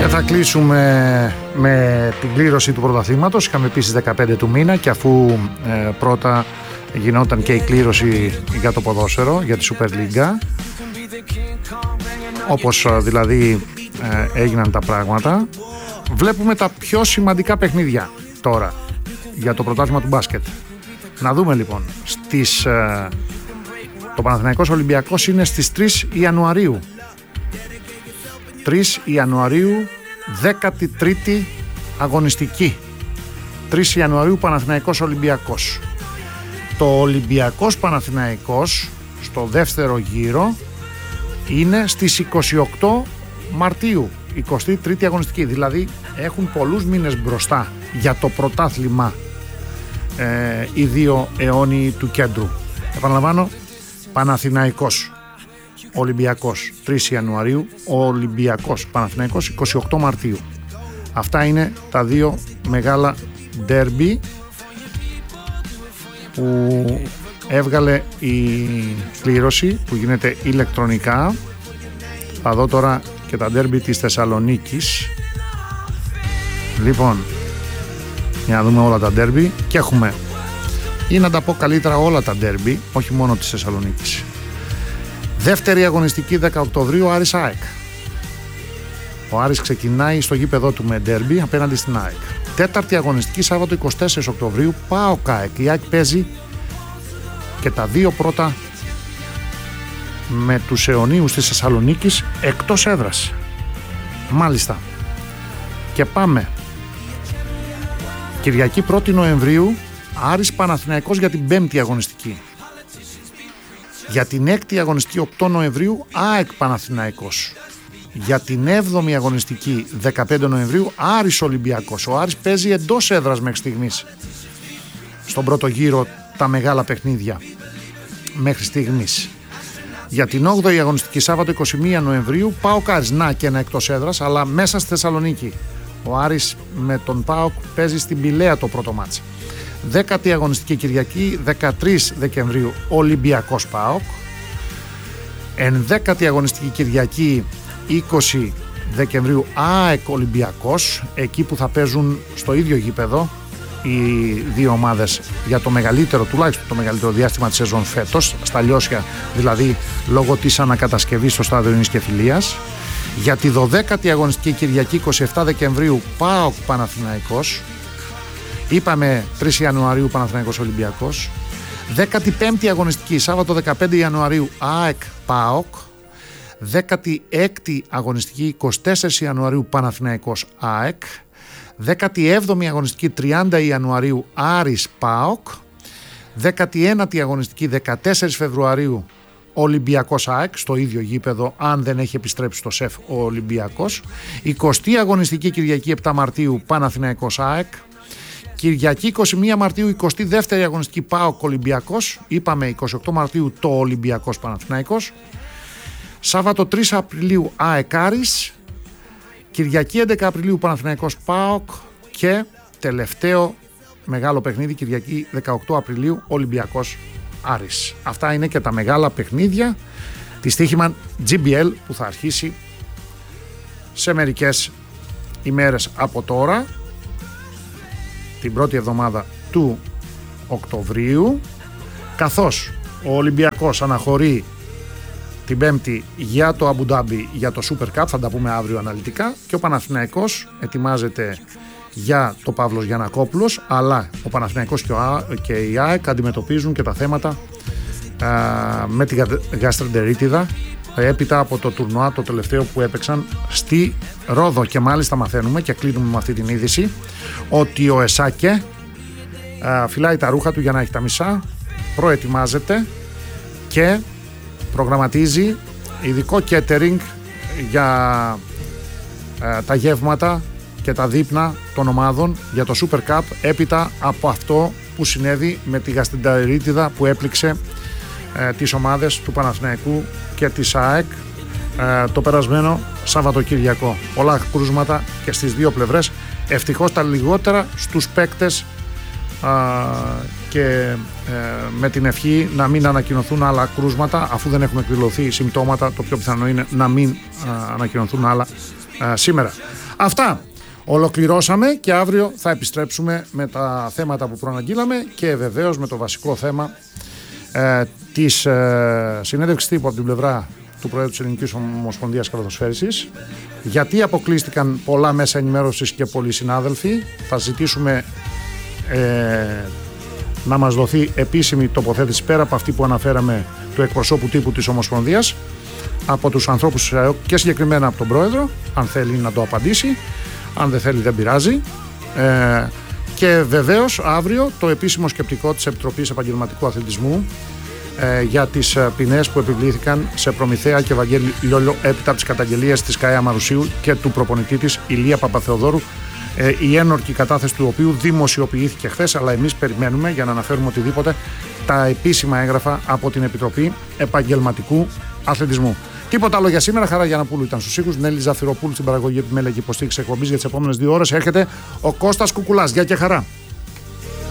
Θα κλείσουμε με την κλήρωση του πρωταθλήματος. Είχαμε πει στις 15 του μήνα και αφού πρώτα γινόταν και η κλήρωση για το ποδόσφαιρο, για τη Super League, όπως δηλαδή έγιναν τα πράγματα, βλέπουμε τα πιο σημαντικά παιχνίδια τώρα για το πρωτάθλημα του μπάσκετ. Να δούμε λοιπόν, το Παναθηναϊκός Ολυμπιακός είναι στις 3 Ιανουαρίου. 3 Ιανουαρίου, 13η αγωνιστική. 3 Ιανουαρίου Παναθηναϊκός Ολυμπιακός. Το Ολυμπιακός Παναθηναϊκός στο δεύτερο γύρο είναι στις 28 Μαρτίου, 23η αγωνιστική. Δηλαδή έχουν πολλούς μήνες μπροστά για το πρωτάθλημα οι δύο αιώνιοι του κέντρου. Επαναλαμβάνω, Παναθηναϊκός Ολυμπιακός 3 Ιανουαρίου, Ολυμπιακός Παναθηναϊκός 28 Μαρτίου. Αυτά είναι τα δύο μεγάλα ντέρμπι που έβγαλε η κλήρωση, που γίνεται ηλεκτρονικά. Θα δω τώρα και τα ντέρμπι της Θεσσαλονίκης. Λοιπόν, για να δούμε όλα τα ντέρμπι, και έχουμε, ή να τα πω καλύτερα, όλα τα ντέρμπι, όχι μόνο της Θεσσαλονίκης. Δεύτερη αγωνιστική 10 Οκτωβρίου, Άρης ΑΕΚ. Ο Άρης ξεκινάει στο γήπεδό του με ντέρμπι απέναντι στην ΑΕΚ. Τέταρτη αγωνιστική Σάββατο 24 Οκτωβρίου, ΠΑΟΚ ΑΕΚ. Η ΑΕΚ παίζει και τα δύο πρώτα με τους αιωνίους της Θεσσαλονίκης εκτός έδρας. Μάλιστα. Και πάμε. Κυριακή 1η Νοεμβρίου, Άρης Παναθηναϊκός για την 5η αγωνιστική. Για την 6η αγωνιστική 8 Νοεμβρίου, ΑΕΚ Παναθηναϊκός. Για την 7η αγωνιστική 15 Νοεμβρίου, Άρης Ολυμπιακός. Ο Άρης παίζει εντός έδρας μέχρι στιγμής στον πρώτο γύρο τα μεγάλα παιχνίδια μέχρι στιγμής. Για την 8η αγωνιστική Σάββατο 21 Νοεμβρίου, ΠΑΟΚ Άρης. Να και ένα εκτός έδρας, αλλά μέσα στη Θεσσαλονίκη. Ο Άρης με τον ΠΑΟΚ παίζει στην Πηλαία το πρώτο μάτς. 10η αγωνιστική Κυριακή 13 Δεκεμβρίου, Ολυμπιακός ΠΑΟΚ. 11η αγωνιστική Κυριακή 20 Δεκεμβρίου, ΑΕΚ Ολυμπιακός. Εκεί που θα παίζουν στο ίδιο γήπεδο οι δύο ομάδες για το μεγαλύτερο, τουλάχιστον το μεγαλύτερο διάστημα της σεζόν φέτος, στα Λιώσια δηλαδή, λόγω της ανακατασκευής στο στάδιο Ειρήνης και Φιλίας. Για τη 12η αγωνιστική Κυριακή 27 Δεκεμβρίου, ΠΑΟΚ Παναθηναϊκός. Είπαμε 3 Ιανουαρίου Παναθηναϊκός Ολυμπιακός. 15η αγωνιστική Σάββατο 15 Ιανουαρίου, ΑΕΚ ΠΑΟΚ. 16η αγωνιστική 24 Ιανουαρίου Παναθηναϊκός ΑΕΚ. 17η αγωνιστική 30 Ιανουαρίου Άρης ΠΑΟΚ. 19η αγωνιστική 14 Φεβρουαρίου Ολυμπιακός ΑΕΚ, στο ίδιο γήπεδο, αν δεν έχει επιστρέψει στο ΣΕΦ ο Ολυμπιακός. 20η αγωνιστική Κυριακή 7 Μαρτίου Παναθηναϊκός ΑΕΚ. Κυριακή 21 Μαρτίου 22η αγωνιστική ΠΑΟΚ Ολυμπιακός. Είπαμε 28 Μαρτίου το Ολυμπιακός Παναθηναϊκός. Σάββατο 3 Απριλίου ΑΕΚ Άρης. Κυριακή 11 Απριλίου Παναθηναϊκός ΠΑΟΚ. Και τελευταίο μεγάλο παιχνίδι Κυριακή 18 Απριλίου Ολυμπιακός Άρης. Αυτά είναι και τα μεγάλα παιχνίδια της στοίχημα GBL που θα αρχίσει σε μερικές ημέρες από τώρα, την πρώτη εβδομάδα του Οκτωβρίου, καθώς ο Ολυμπιακός αναχωρεί την Πέμπτη για το Αμπουντάμπι για το Super Cup, θα τα πούμε αύριο αναλυτικά, και ο Παναθηναϊκός ετοιμάζεται για το Παύλος Γιαννακόπουλος, αλλά ο Παναθηναϊκός και η ΑΕΚ αντιμετωπίζουν και τα θέματα με τη γαστρεντερίτιδα έπειτα από το τουρνουά το τελευταίο που έπαιξαν στη Ρόδο. Και μάλιστα μαθαίνουμε, και κλείνουμε με αυτή την είδηση, ότι ο Εσάκε φυλάει τα ρούχα του για να έχει τα μισά, προετοιμάζεται και προγραμματίζει ειδικό catering για τα γεύματα και τα δείπνα των ομάδων για το Super Cup, έπειτα από αυτό που συνέβη με τη γαστρεντερίτιδα που έπληξε τις ομάδες του Παναθηναϊκού και της ΑΕΚ το περασμένο Σαββατοκύριακο. Πολλά κρούσματα και στις δύο πλευρές, ευτυχώς τα λιγότερα στους παίκτες, και με την ευχή να μην ανακοινωθούν άλλα κρούσματα, αφού δεν έχουν εκδηλωθεί συμπτώματα. Το πιο πιθανό είναι να μην ανακοινωθούν άλλα σήμερα. Αυτά. Ολοκληρώσαμε και αύριο θα επιστρέψουμε με τα θέματα που προαναγγείλαμε και βεβαίως με το βασικό θέμα της συνέντευξης τύπου από την πλευρά του Προέδρου της Ελληνικής Ομοσπονδίας Καλαθοσφαίρισης. Γιατί αποκλείστηκαν πολλά μέσα ενημέρωσης και πολλοί συνάδελφοι. Θα ζητήσουμε να μας δοθεί επίσημη τοποθέτηση πέρα από αυτή που αναφέραμε του εκπροσώπου τύπου της Ομοσπονδίας, από τους ανθρώπους και συγκεκριμένα από τον Πρόεδρο, αν θέλει να το απαντήσει, αν δεν θέλει δεν πειράζει. Και βεβαίως αύριο το επίσημο σκεπτικό της Επιτροπής Επαγγελματικού Αθλητισμού για τις ποινές που επιβλήθηκαν σε Προμηθέα και Βαγγέλη Λιόλιο έπειτα από τις καταγγελίες της ΚΑΕΑ Μαρουσίου και του προπονητή της Ηλία Παπαθεοδόρου, η ένορκη κατάθεση του οποίου δημοσιοποιήθηκε χθες, αλλά εμείς περιμένουμε, για να αναφέρουμε οτιδήποτε, τα επίσημα έγγραφα από την Επιτροπή Επαγγελματικού Αθλητισμού. Τίποτα άλλο για σήμερα. Χαρά Γιανναπούλου ήταν στους ήχους, Νέλη Ζαφυροπούλου στην παραγωγή επιμέλεια και υποστήριξη εκπομπής. Για τις επόμενες 2 ώρες έρχεται ο Κώστας Κουκουλάς. Γεια και χαρά.